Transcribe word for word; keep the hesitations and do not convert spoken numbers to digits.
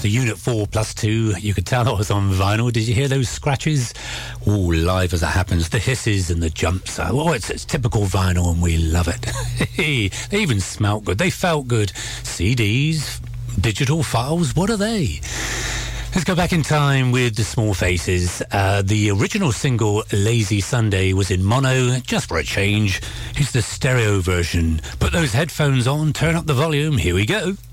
The Unit four plus two, you could tell I was on vinyl. Did you hear those scratches? Oh, live as it happens, the hisses and the jumps. Oh, it's, it's typical vinyl and we love it. They even smelt good. They felt good. C Ds, digital files, what are they? Let's go back in time with the Small Faces. Uh, the original single, Lazy Sunday, was in mono, just for a change. Here's the stereo version. Put those headphones on, turn up the volume, here we go.